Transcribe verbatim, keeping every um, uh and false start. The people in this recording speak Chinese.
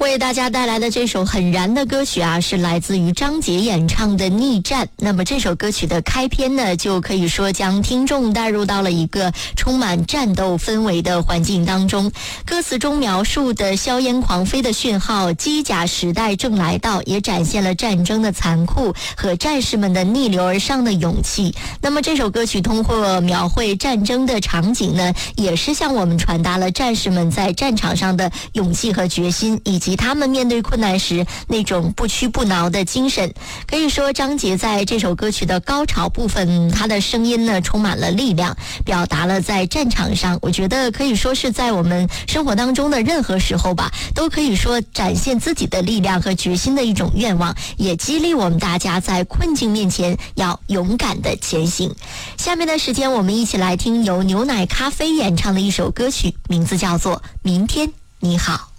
为大家带来的这首很燃的歌曲啊，是来自于张杰演唱的《逆战》。那么这首歌曲的开篇呢，就可以说将听众带入到了一个充满战斗氛围的环境当中。歌词中描述的硝烟狂飞的讯号，机甲时代正来到，也展现了战争的残酷和战士们的逆流而上的勇气。那么这首歌曲通过描绘战争的场景呢，也是向我们传达了战士们在战场上的勇气和决心，以及他们面对困难时那种不屈不挠的精神。可以说张杰在这首歌曲的高潮部分，他的声音呢充满了力量，表达了在战场上，我觉得可以说是在我们生活当中的任何时候吧，都可以说展现自己的力量和决心的一种愿望，也激励我们大家在困境面前要勇敢的前行。下面的时间我们一起来听由牛奶咖啡演唱的一首歌曲，名字叫做《明天你好》。